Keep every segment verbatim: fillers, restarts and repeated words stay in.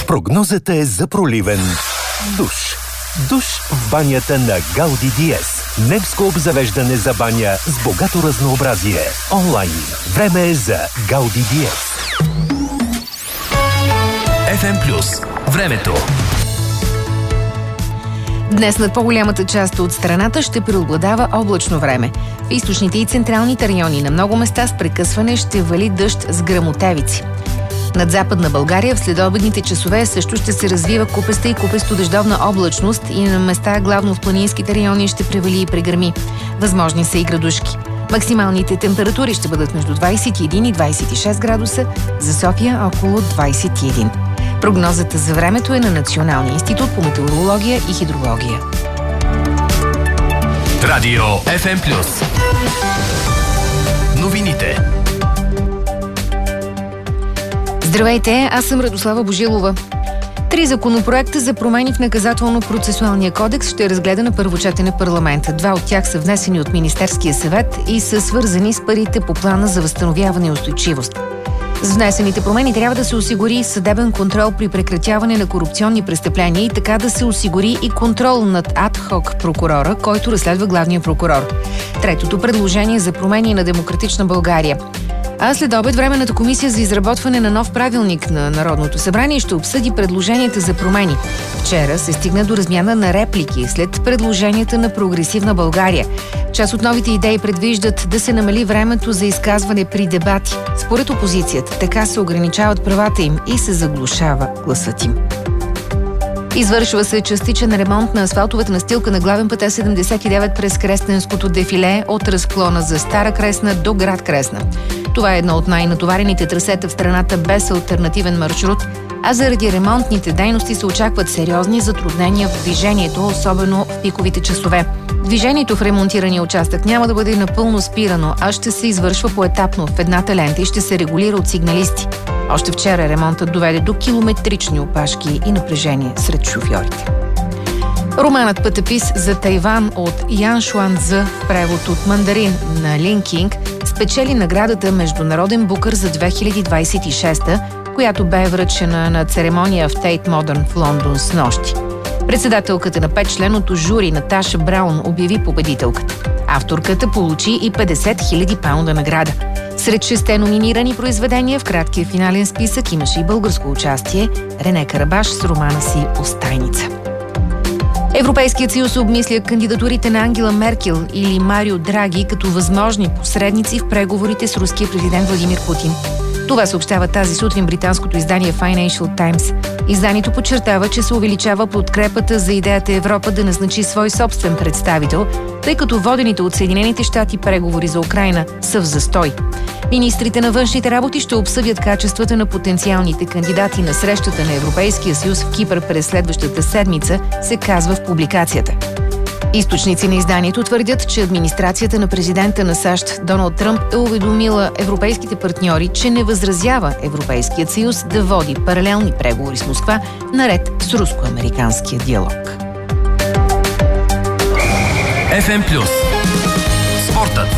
Прогнозата е за проливен душ. Душ в банята на Гауди Диез. Немско обзавеждане за баня с богато разнообразие. Онлайн. Време е за Гауди Диез. еф ем Плюс. Времето. Днес над по-голямата част от страната ще преобладава облачно време. В източните и централните райони на много места с прекъсване ще вали дъжд с гръмотевици. Над Западна България в следобедните часове също ще се развива купеста и купесто-дъждовна облачност и на места, главно в планинските райони, ще превали и прегърми. Възможни са и градушки. Максималните температури ще бъдат между двадесет и един и двадесет и шест градуса, за София около двадесет и един. Прогнозата за времето е на Националния институт по метеорология и хидрология. Радио еф ем Плюс. Новините. Здравейте, аз съм Радослава Божилова. Три законопроекта за промени в наказателно-процесуалния кодекс ще разгледа на първо четене парламента. Два от тях са внесени от Министерския съвет и са свързани с парите по плана за възстановяване и устойчивост. С внесените промени трябва да се осигури съдебен контрол при прекратяване на корупционни престъпления и така да се осигури и контрол над ад-хок прокурора, който разследва главния прокурор. Третото предложение за промени на Демократична България. А след обед Временната комисия за изработване на нов правилник на Народното събрание ще обсъди предложенията за промени. Вчера се стигна до размяна на реплики след предложенията на Прогресивна България. Част от новите идеи предвиждат да се намали времето за изказване при дебати. Според опозицията, така се ограничават правата им и се заглушава гласът им. Извършва се частичен ремонт на асфалтовата настилка на главен път Е седемдесет и девет през Кресненското дефиле от разклона за Стара Кресна до град Кресна. Това е едно от най-натоварените трасета в страната без алтернативен маршрут, а заради ремонтните дейности се очакват сериозни затруднения в движението, особено в пиковите часове. Движението в ремонтирания участък няма да бъде напълно спирано, а ще се извършва поетапно в едната лента и ще се регулира от сигналисти. Още вчера ремонтът доведе до километрични опашки и напрежение сред шофьорите. Романът Пътепис за Тайван от Ян Шуан Цзъ в превод от мандарин на Лин Кинг спечели наградата Международен букър за две хиляди двадесет и шеста, която бе връчена на церемония в Тейт Модърн в Лондон снощи. Председателката на петчленото жури Наташа Браун обяви победителката. Авторката получи и петдесет хиляди паунда награда. Сред шесте номинирани произведения в краткия финален списък имаше и българско участие – Рене Карабаш с романа си «Остайница». Европейският съюз обмисля кандидатурите на Ангела Меркел или Марио Драги като възможни посредници в преговорите с руския президент Владимир Путин. Това съобщава тази сутрин британското издание Financial Times. Изданието подчертава, че се увеличава подкрепата за идеята Европа да назначи свой собствен представител, тъй като водените от Съединените щати преговори за Украйна са в застой. Министрите на външните работи ще обсъдят качествата на потенциалните кандидати на срещата на Европейския съюз в Кипър през следващата седмица, се казва в публикацията. Източници на изданието твърдят, че администрацията на президента на САЩ Доналд Тръмп е уведомила европейските партньори, че не възразява Европейският съюз да води паралелни преговори с Москва, наред с руско-американския диалог. еф ем Плюс. Спортът.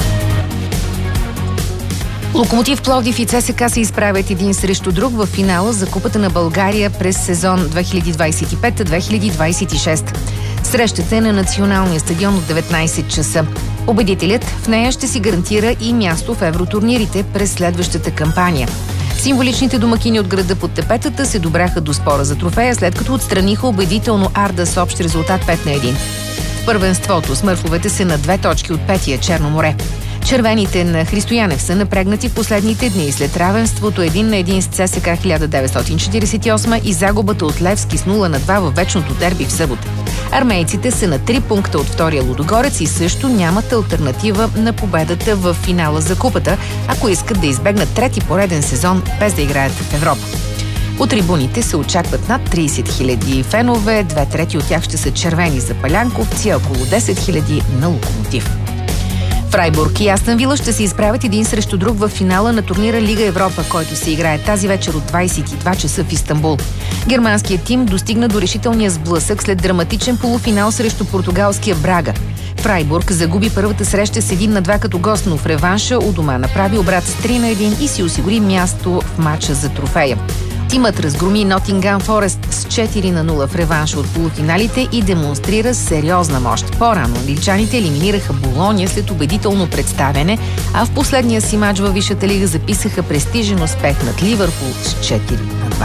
Локомотив Пловдив и ЦСКА се изправят един срещу друг в финала за Купата на България през сезон две хиляди двадесет и пета - две хиляди двадесет и шеста. Срещата е на националния стадион от деветнадесет часа. Победителят в нея ще си гарантира и място в евротурнирите през следващата кампания. Символичните домакини от града под тепетата се добраха до спора за трофея, след като отстраниха убедително Арда с общ резултат пет на едно. В първенството смърфовете са на две точки от петия Черно море. Червените на Христо Янев са напрегнати в последните дни след равенството един на един с ЦСКА хиляда деветстотин четиридесет и осма и загубата от Левски с нула на два във вечното дерби в събота. Армейците са на три пункта от втория Лудогорец и също нямат алтернатива на победата в финала за купата, ако искат да избегнат трети пореден сезон без да играят в Европа. По трибуните се очакват над тридесет хиляди фенове, две трети от тях ще са червени за палянковци, а около десет хиляди на Локомотив. Фрайбург и Астън Вила ще се изправят един срещу друг в финала на турнира Лига Европа, който се играе тази вечер от двадесет и два часа в Истанбул. Германският тим достигна до решителния сблъсък след драматичен полуфинал срещу португалския Брага. Фрайбург загуби първата среща с един на два като гост, но в реванша у дома направи обрат с три на едно и си осигури място в матча за трофея. Тимът разгроми Нотингъм Форест с четири на нула в реванш от полуфиналите и демонстрира сериозна мощ. По-рано англичаните елиминираха Болония след убедително представяне, а в последния си мач във Висшата лига записаха престижен успех над Ливърпул с четири на два.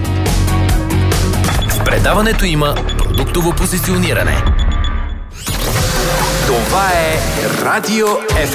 В предаването има продуктово позициониране. Това е Радио Еф